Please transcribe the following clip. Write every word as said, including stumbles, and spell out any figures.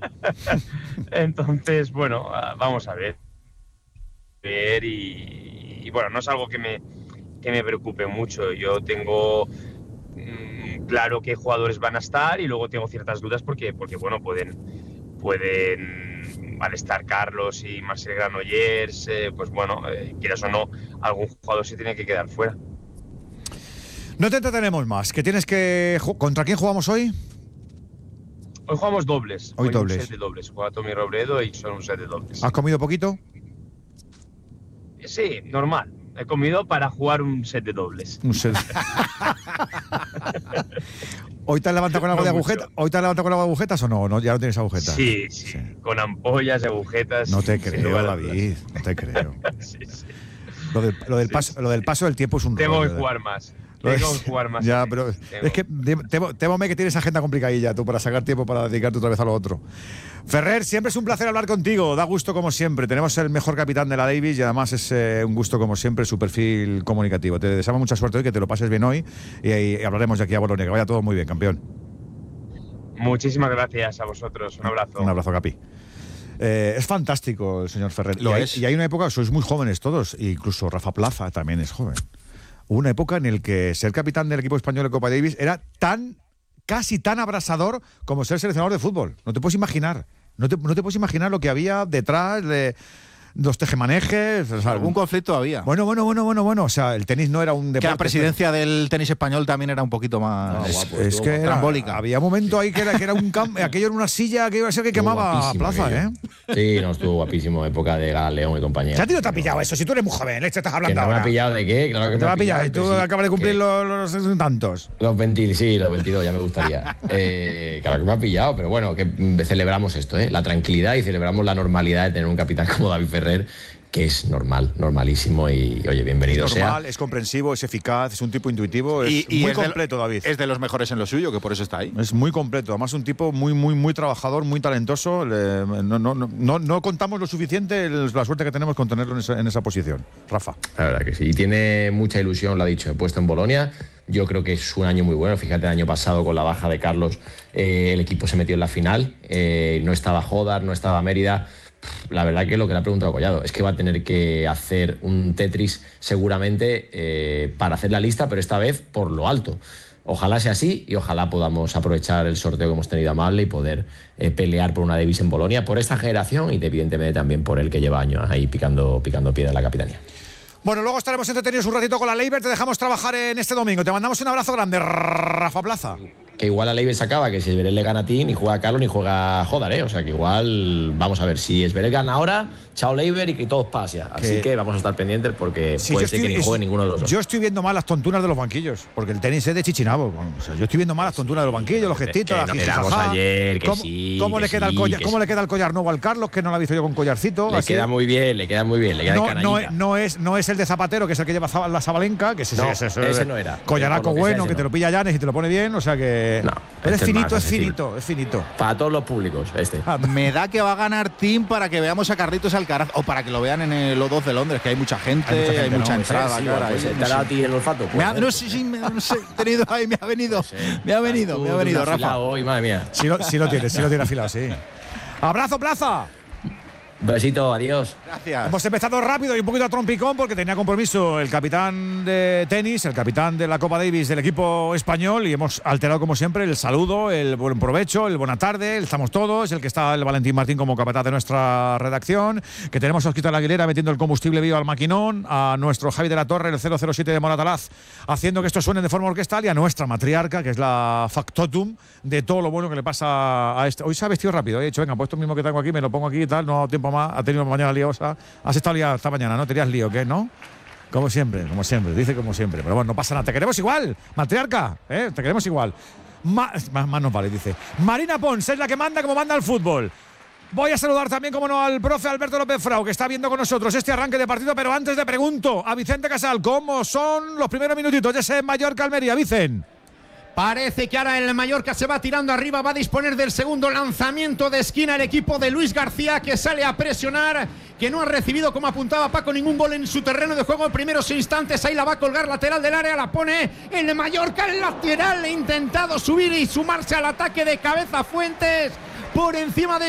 Entonces, bueno, vamos a ver. ver y, y bueno, no es algo que me, que me preocupe mucho. Yo tengo mmm, claro qué jugadores van a estar y luego tengo ciertas dudas porque, porque bueno, pueden, pueden van a estar Carlos y Marcel Granollers, eh, pues bueno, eh, quieras o no, algún jugador se tiene que quedar fuera. No te entretenemos más, que tienes que... ¿Contra quién jugamos hoy? Hoy jugamos dobles. Hoy, hoy dobles. Un set de dobles. Juega Tommy Robredo y son un set de dobles. ¿Has comido poquito? Sí, normal. He comido para jugar un set de dobles. Un set. ¿Hoy te has levantado con algo no de agujeta? ¿Hoy te has levantado con algo de agujetas o no? ¿No? ¿Ya no tienes agujetas? Sí, sí, sí. Con ampollas, agujetas. No te creo, David. No te creo. sí, sí. Lo del, lo, del sí, paso, sí. lo del paso del tiempo es un Tengo rollo, que jugar más. Es, Tengo que jugar más. Ya, pero tengo. Es que temo, temome que tienes agenda complicadilla tú para sacar tiempo para dedicarte otra vez a lo otro. Ferrer, siempre es un placer hablar contigo. Da gusto como siempre. Tenemos el mejor capitán de la Davis y además es eh, un gusto como siempre su perfil comunicativo. Te deseamos mucha suerte hoy, que te lo pases bien hoy y, y hablaremos de aquí a Bolonia. Que vaya todo muy bien, campeón. Muchísimas gracias a vosotros. Un abrazo. Un abrazo, Capi. Eh, es fantástico el señor Ferrer. Lo y, hay, es. y hay una época, sois muy jóvenes todos, incluso Rafa Plaza también es joven. Hubo una época en la que ser capitán del equipo español de Copa Davis era tan, casi tan abrasador como ser seleccionador de fútbol. No te puedes imaginar. No te, no te puedes imaginar lo que había detrás de los tejemanejes. O sea, algún conflicto había. Bueno, bueno, bueno, bueno, bueno. O sea, el tenis no era un deporte. Que la presidencia del tenis español también era un poquito más no, guapo, es, es que era, trambólica. Había un momento ahí que era, que era un campo, aquello era una silla que iba a ser que quemaba plaza, aquello. ¿eh? Sí, no, estuvo guapísimo, época de Galeón y compañía. ¿Ya a ti no te ha pillado eso? Si tú eres muy joven, ¿eh? Te estás hablando ¿Que no ahora. me ha pillado de qué? Claro que te me ha pillado. Y tú sí, acabas de cumplir que... los, los, los tantos. Los veinte, sí, los veintidós, ya me gustaría. eh, claro que me ha pillado, pero bueno, que celebramos esto, ¿eh? La tranquilidad y celebramos la normalidad de tener un capitán como David Ferrer, que es normal, normalísimo y, oye, bienvenido sea. Es normal, sea. es comprensivo, es eficaz, es un tipo intuitivo, es y, y muy es completo, de, David. Es de los mejores en lo suyo, que por eso está ahí. Es muy completo, además un tipo muy, muy, muy trabajador, muy talentoso. Le, no, no, no, no contamos lo suficiente la suerte que tenemos con tenerlo en esa, en esa posición. Rafa. La verdad que sí, y tiene mucha ilusión, lo ha dicho, he puesto en Bolonia. Yo creo que es un año muy bueno. Fíjate, el año pasado con la baja de Carlos, eh, el equipo se metió en la final, eh, no estaba Jodar, no estaba Mérida. La verdad que lo que le ha preguntado Collado es que va a tener que hacer un Tetris seguramente eh, para hacer la lista, pero esta vez por lo alto. Ojalá sea así y ojalá podamos aprovechar el sorteo que hemos tenido amable y poder eh, pelear por una Davis en Bolonia, por esta generación y evidentemente también por el que lleva años ahí picando, picando piedra en la capitanía. Bueno, luego estaremos entretenidos un ratito con la Leiber. Te dejamos trabajar en este domingo. Te mandamos un abrazo grande, Rafa Plaza. Que igual la Leiber se acaba, que si Esberel le gana a ti, ni juega Carlos ni juega Jodar, ¿eh? O sea que igual, vamos a ver, si Esberel gana ahora, chao Leiber y que todos pase. Así que, que vamos a estar pendientes porque sí, puede ser estoy, que ni juegue es, ninguno de los dos. Yo estoy viendo mal las tontunas de los banquillos, porque el tenis es de Chichinabo. O sea, yo estoy viendo mal las tontunas de los banquillos, los gestitos, es que las no jijijajá. ayer, que ¿Cómo, sí, ¿cómo, que le queda sí, el collar, que ¿Cómo sí. le queda el collar nuevo al Carlos, que no lo he visto yo con collarcito? Le así? queda muy bien, le queda muy bien, le queda no, de no, no, es, no es el de Zapatero, que es el que lleva la Sabalenka, que ese, no, ese, ese, ese no era. Collaraco bueno, que no. te lo pilla Llanes y te lo pone bien, o sea que... No, pero este es finito, es, es finito, es finito. Para todos los públicos, este. Ah, me da que va a ganar Team para que veamos a Carlitos Alcaraz o para que lo vean en el O dos de Londres, que hay mucha gente, hay mucha, gente, hay mucha no, entrada. Sí, cara, pues, ahí, ¿te no ha dado a sé. ti el olfato? Pues, me ha, no, sí, sí, me, no sé, he tenido ahí, me ha venido, no sé. me ha venido, me ha venido, Rafa. Hoy, madre mía. Sí lo, sí lo tiene, sí lo tiene afilado, sí. ¡Abrazo, Plaza! Besito, adiós. Gracias. Hemos empezado rápido y un poquito a trompicón porque tenía compromiso el capitán de tenis, el capitán de la Copa Davis del equipo español y hemos alterado como siempre el saludo, el buen provecho, el buena tarde, el estamos todos, el que está el Valentín Martín como capataz de nuestra redacción, que tenemos a Osquita la Aguilera metiendo el combustible vivo al maquinón, a nuestro Javi de la Torre, el cero cero siete de Moratalaz, haciendo que esto suene de forma orquestal y a nuestra matriarca, que es la factotum de todo lo bueno que le pasa a este. Hoy se ha vestido rápido, he dicho, venga, pues esto mismo que tengo aquí me lo pongo aquí y tal, no ha tiempo más, ha tenido mañana liosa. Has estado liado esta mañana, ¿no? Tenías lío, ¿qué? ¿No? Como siempre, como siempre, dice como siempre. Pero bueno, no pasa nada, te queremos igual, matriarca, ¿eh? Te queremos igual. Más, más nos vale, dice. Marina Pons es la que manda como manda el fútbol. Voy a saludar también, como no, al profe Alberto López Frau, que está viendo con nosotros este arranque de partido, pero antes le pregunto a Vicente Casal, ¿cómo son los primeros minutitos de ese Mallorca Almería, Vicen? Parece que ahora el Mallorca se va tirando arriba, va a disponer del segundo lanzamiento de esquina el equipo de Luis García, que sale a presionar, que no ha recibido, como apuntaba Paco, ningún gol en su terreno de juego en primeros instantes. Ahí la va a colgar lateral del área, la pone el Mallorca, el lateral, ha intentado subir y sumarse al ataque de cabeza Fuentes por encima de